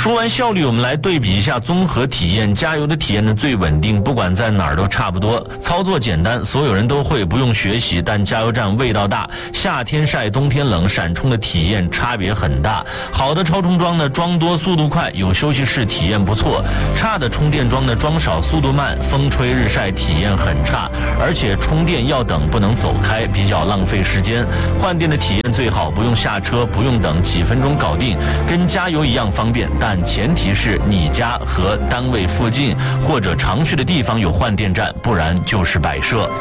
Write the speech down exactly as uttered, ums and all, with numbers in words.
说完效率，我们来对比一下综合体验。加油的体验呢最稳定，不管在哪儿都差不多，操作简单，所有人都会，不用学习。但加油站味道大，夏天晒，冬天冷，闪充的体验差别很大。好的超充桩呢，装多速度快，有休息室，体验不错；差的充电桩呢，装少速度慢，风吹日晒，体验很差，而且充电要等，不能走开，比较浪费时间。换电的体验最好，不用下车，不用等，几分钟搞定，跟加油一样方便。但前提是你家和单位附近或者常去的地方有换电站，不然就是摆设。